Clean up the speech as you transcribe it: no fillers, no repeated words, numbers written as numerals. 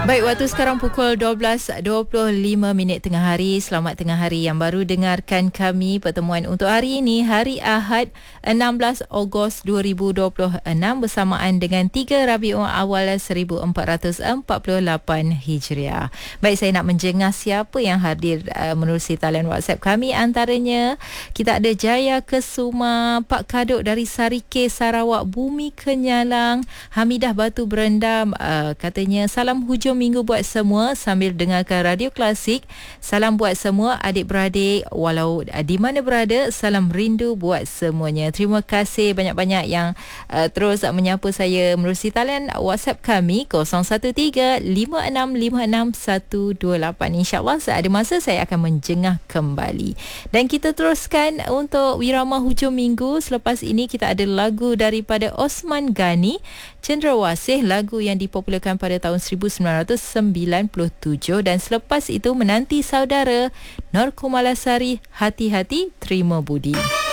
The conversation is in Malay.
Baik, waktu sekarang pukul 12.25 tengah hari. Selamat tengah hari yang baru dengarkan kami. Pertemuan untuk hari ini, hari Ahad 16 Ogos 2026 bersamaan dengan 3 Rabiul Awal 1448 Hijriah. Baik, saya nak menjengah siapa yang hadir menerusi talian WhatsApp kami. Antaranya, kita ada Jaya Kesuma, Pak Kaduk dari Sarike, Sarawak, Bumi Kenyalang, Hamidah Batu Berendam, katanya salam hujung minggu buat semua sambil dengarkan Radio Klasik. Salam buat semua adik-beradik walau di mana berada. Salam rindu buat semuanya. Terima kasih banyak-banyak yang terus menyapa saya menerusi talian WhatsApp kami 0135656128. InsyaAllah ada masa saya akan menjengah kembali. Dan kita teruskan untuk Wirama Hujung Minggu. Selepas ini kita ada lagu daripada Osman Ghani, Cendrawasih, lagu yang dipopularkan pada tahun 1997, dan selepas itu menanti saudara Nur Kumalasari, Hati-Hati Terima Budi.